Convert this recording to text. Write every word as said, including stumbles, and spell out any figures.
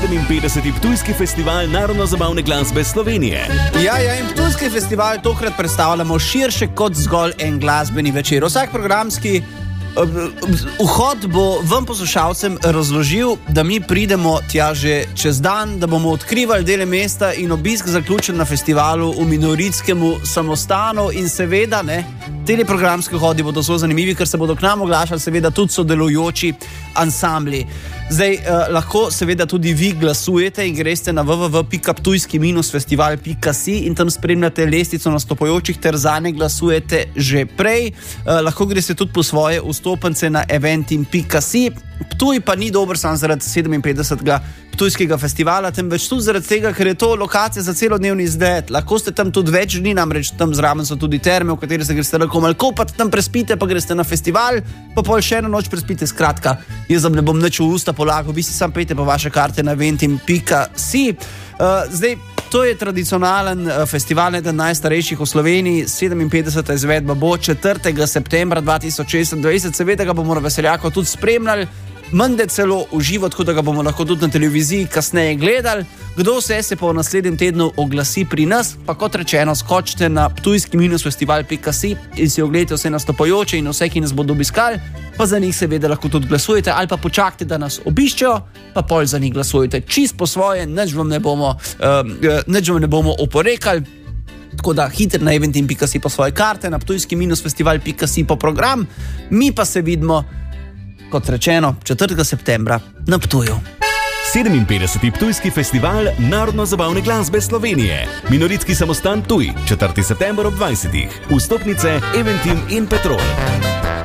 sedeminpetdeseti Ptujski festival narodno-zabavne glasbe Slovenije. Ja, ja, in Ptujski festival tokrat predstavljamo širše kot zgolj en glasbeni večer. Vsak programski vhod bo vam poslušalcem razložil, da mi pridemo tja že čez dan, da bomo odkrivali dele mesta in obisk zaključen na festivalu v Minoritskemu samostanu in seveda, ne, tele programski vhodi bodo zelo zanimivi, ker se bodo k nam oglašali seveda tudi sodelujoči ansambli. Zdaj, eh, lahko seveda tudi vi glasujete in greste na w w w pika ptujski festival pika si in tam spremljate lestvico nastopajočih ter zanje glasujete že prej. Eh, lahko greste tudi po svoje vstopnice na eventim pika si. Ptuj pa ni dober sam zaradi sedeminpetdesetega Ptujskega festivala, temveč tudi zaradi tega, ker je to lokacija za celodnevni izlet. Lahko ste tam tudi več dni, namreč tam zraven so tudi terme, v kateri se greste lahko malo kopati, tam prespite, pa greste na festival, pa pol še eno noč prespite. Skratka, jaz vam ne bom nič v usta polagal, vi si sam pejte po vaše karte na eventim pika si. Uh, zdaj, to je tradicionalen uh, festival, eden najstarejših v Sloveniji, sedeminpetdeseta izvedba bo četrtega septembra dva tisoč šestindvajset, seveda ga bomo na Veseljako tudi spremljali, mende celo v živo, tako da ga bomo lahko tudi na televiziji kasneje gledali. Kdo vse se pa v naslednjem tednu oglasi pri nas, pa kot rečeno, skočite na ptujski festival pika si in si ogledajte vse nastopajoče in vse, ki nas bodo obiskali, pa za njih seveda lahko tudi glasujete ali pa počakajte, da nas obiščejo, pa pol za njih glasujete. Čist po svoje, nič vam ne bomo, uh, nič vam ne bomo oporekali. Tako da hitro na eventim pika si po svoje karte, na ptujski festival pika si po program, mi pa se vidimo, kot rečeno, četrtega septembra na Ptuju. sedeminpetdeseti Ptujski festival narodno-zabavne glasbe Slovenije. Minoritski samostan Ptuj, četrtega septembra ob dvajsetih. Vstopnice Eventim in Petrol.